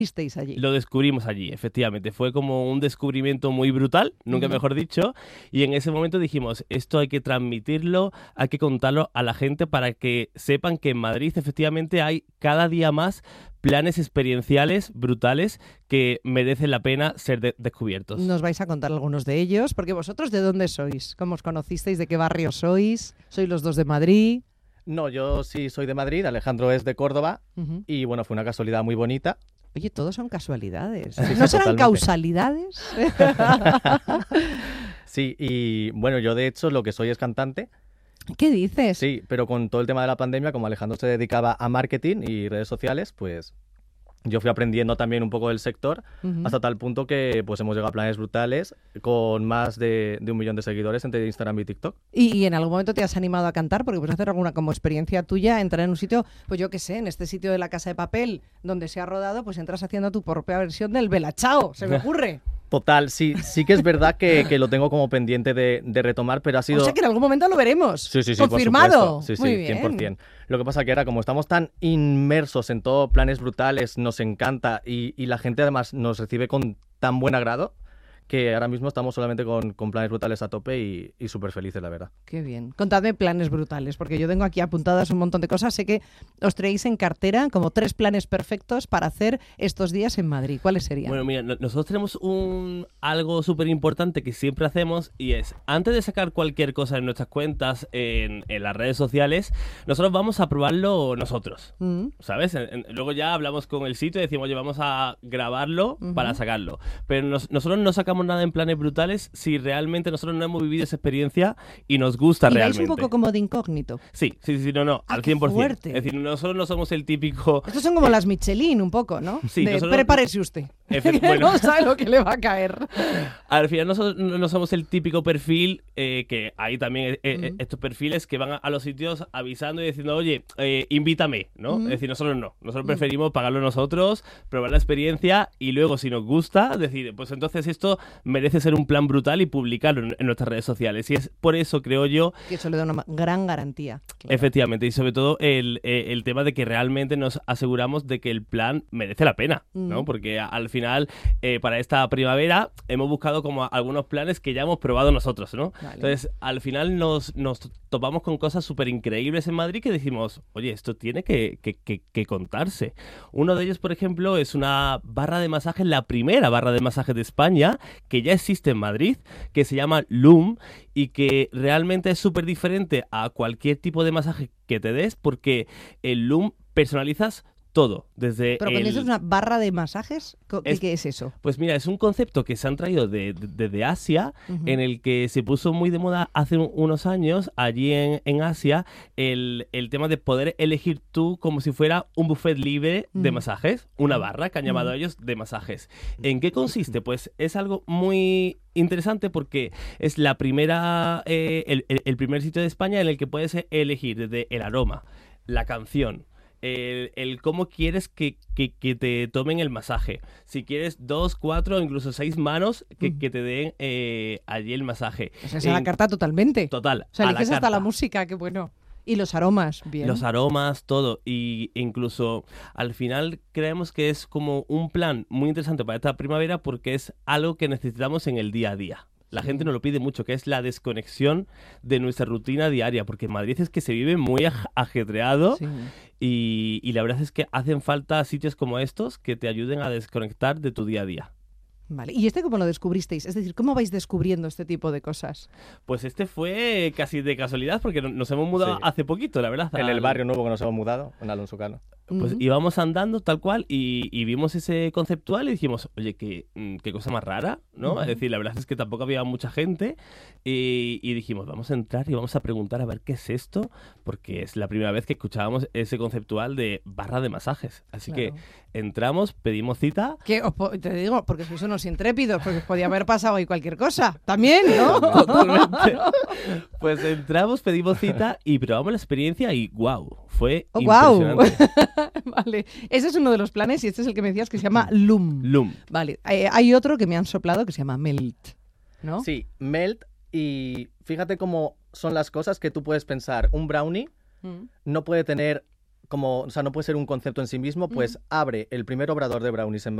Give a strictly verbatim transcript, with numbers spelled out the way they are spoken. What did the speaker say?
descubristeis allí. Lo descubrimos allí, efectivamente. Fue como un descubrimiento muy brutal, nunca Uh-huh. mejor dicho. Y en ese momento dijimos, esto hay que transmitirlo, hay que contarlo a la gente para que sepan que en Madrid efectivamente hay cada día más planes experienciales brutales que merecen la pena ser de- descubiertos. Nos vais a contar algunos de ellos, porque vosotros, ¿de dónde sois? ¿Cómo os conocisteis? ¿De qué barrio sois? ¿Sois los dos de Madrid? No, yo sí soy de Madrid, Alejandro es de Córdoba Uh-huh. y bueno, fue una casualidad muy bonita. Oye, todos son casualidades. Sí, sí, ¿No serán totalmente. causalidades? Sí, y bueno, yo de hecho lo que soy es cantante, ¿Qué dices? sí, pero con todo el tema de la pandemia, como Alejandro se dedicaba a marketing y redes sociales, pues yo fui aprendiendo también un poco del sector, Uh-huh. hasta tal punto que pues hemos llegado a planes brutales con más de, de un millón de seguidores entre Instagram y TikTok. ¿Y, y en algún momento te has animado a cantar? Porque puedes hacer alguna como experiencia tuya, entrar en un sitio, pues yo qué sé, en este sitio de La Casa de Papel, donde se ha rodado, pues entras haciendo tu propia versión del Bella Ciao, se me ocurre. Total, sí, sí que es verdad que, que lo tengo como pendiente de, de retomar, pero ha sido... O sea que en algún momento lo veremos. Sí, sí, sí, por Confirmado. supuesto. Sí, sí, Muy bien. cien por ciento. Lo que pasa que ahora, como estamos tan inmersos en todo planes brutales, nos encanta y, y la gente además nos recibe con tan buen agrado que ahora mismo estamos solamente con, con planes brutales a tope y, y súper felices, la verdad. Qué bien. Contadme planes brutales, porque yo tengo aquí apuntadas un montón de cosas. Sé que os traéis en cartera como tres planes perfectos para hacer estos días en Madrid. ¿Cuáles serían? Bueno, mira, no- nosotros tenemos un algo súper importante que siempre hacemos y es, antes de sacar cualquier cosa en nuestras cuentas, en, en las redes sociales, nosotros vamos a probarlo nosotros, Mm. ¿sabes? En- en- luego ya hablamos con el sitio y decimos, oye, vamos a grabarlo Ujú. para sacarlo. Pero nos- nosotros no sacamos nada en planes brutales si realmente nosotros no hemos vivido esa experiencia y nos gusta Y vais realmente. un poco como de incógnito. Sí, sí, sí, no, no, Ah, al qué cien por ciento. fuerte. Es decir, nosotros no somos el típico... Estos son como las Michelin un poco, ¿no? Sí, de nosotros- prepárese usted. Efe- Que bueno. no sabe lo que le va a caer. Al final no, so- no somos el típico perfil eh, que hay también eh, eh, Ujú. estos perfiles que van a, a los sitios avisando y diciendo, oye, eh, invítame, ¿no? Ujú. Es decir, nosotros no. Nosotros Ujú. preferimos pagarlo nosotros, probar la experiencia y luego, si nos gusta, decir, pues entonces esto merece ser un plan brutal y publicarlo en, en nuestras redes sociales. Y es por eso, creo yo, Que eso le da una ma- gran garantía. Claro. efectivamente, y sobre todo el, eh, el tema de que realmente nos aseguramos de que el plan merece la pena, ¿no? Mm. Porque a- al final, eh, para esta primavera, hemos buscado como algunos planes que ya hemos probado nosotros, ¿no? Vale. Entonces, al final nos, nos topamos con cosas súper increíbles en Madrid que decimos, oye, esto tiene que, que, que- que contarse. Uno de ellos, por ejemplo, es una barra de masaje, la primera barra de masaje de España, que ya existe en Madrid, que se llama Loom y que realmente es súper diferente a cualquier tipo de masaje que te des porque el Loom personalizas todo, desde Pero cuando el... dices una barra de masajes, co- ¿qué Es- qué es eso? Pues mira, es un concepto que se han traído de, de- desde Asia, Ujú. en el que se puso muy de moda hace un- unos años, allí en, en Asia, el, el tema de poder elegir tú como si fuera un buffet libre de Ujú. masajes, una barra que han llamado Ujú. ellos de masajes. ¿En qué consiste? Pues es algo muy interesante porque es la primera, eh, el, el- el primer sitio de España en el que puedes elegir desde el aroma, la canción, el, el cómo quieres que, que- que te tomen el masaje. Si quieres dos, cuatro o incluso seis manos que, Mm. que te den eh, allí el masaje. O sea, es a la En- carta totalmente. Total. O sea, a eliges la hasta la carta. música, qué bueno. Y los aromas, bien. Los aromas, todo. Y incluso al final creemos que es como un plan muy interesante para esta primavera porque es algo que necesitamos en el día a día. La Sí. gente nos lo pide mucho, que es la desconexión de nuestra rutina diaria, porque en Madrid es que se vive muy aj- ajetreado Sí. y, y la verdad es que hacen falta sitios como estos que te ayuden a desconectar de tu día a día. Vale. ¿Y este cómo lo descubristeis? Es decir, ¿cómo vais descubriendo este tipo de cosas? Pues este fue casi de casualidad porque no- nos hemos mudado Sí. hace poquito, la verdad. En el al- barrio nuevo que nos hemos mudado, en Alonso Cano. Pues Ujú. íbamos andando tal cual y, y vimos ese conceptual y dijimos, oye, qué, mm, qué cosa más rara, ¿no? Ujú. Es decir, la verdad es que tampoco había mucha gente y, y dijimos, vamos a entrar y vamos a preguntar a ver qué es esto, porque es la primera vez que escuchábamos ese conceptual de barra de masajes. Así Claro. que entramos, pedimos cita. Que os po- te digo, porque sois unos intrépidos, porque os podía haber pasado ahí cualquier cosa. También, ¿no? Totalmente. Pues entramos, pedimos cita y probamos la experiencia y wow, fue Oh, guau. impresionante. Vale. Ese es uno de los planes y este es el que me decías que se llama Loom. Loom. Vale. Eh, hay otro que me han soplado que se llama Melt, ¿no? Sí, melt y fíjate cómo son las cosas que tú puedes pensar. Un brownie Mm. no puede tener como, o sea, no puede ser un concepto en sí mismo, pues abre el primer obrador de brownies en